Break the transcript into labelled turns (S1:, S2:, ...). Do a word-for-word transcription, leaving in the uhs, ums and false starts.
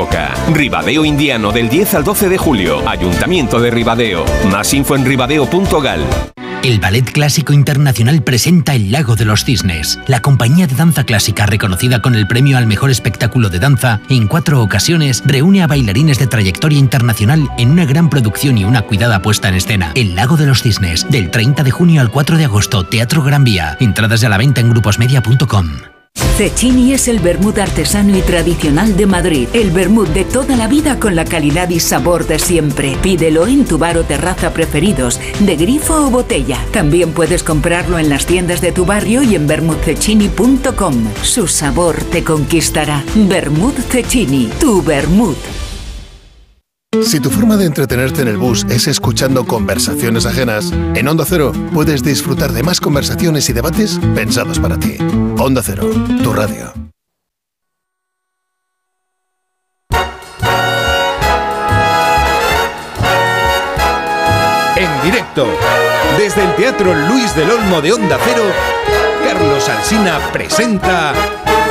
S1: toca. Ribadeo Indiano del diez al doce de julio. Ayuntamiento de Ribadeo. Más info en ribadeo punto gal.
S2: El Ballet Clásico Internacional presenta El Lago de los Cisnes. La compañía de danza clásica, reconocida con el premio al mejor espectáculo de danza, en cuatro ocasiones reúne a bailarines de trayectoria internacional en una gran producción y una cuidada puesta en escena. El Lago de los Cisnes, del treinta de junio al cuatro de agosto, Teatro Gran Vía. Entradas a la venta en gruposmedia punto com.
S3: Cecchini es el vermut artesano y tradicional de Madrid. El vermut de toda la vida con la calidad y sabor de siempre. Pídelo en tu bar o terraza preferidos, de grifo o botella. También puedes comprarlo en las tiendas de tu barrio y en vermut cecchini punto com. Su sabor te conquistará. Vermut Cecchini, tu vermut.
S4: Si tu forma de entretenerte en el bus es escuchando conversaciones ajenas, en Onda Cero puedes disfrutar de más conversaciones y debates pensados para ti. Onda Cero, tu radio.
S5: En directo, desde el Teatro Luis del Olmo de Onda Cero, Carlos Alsina presenta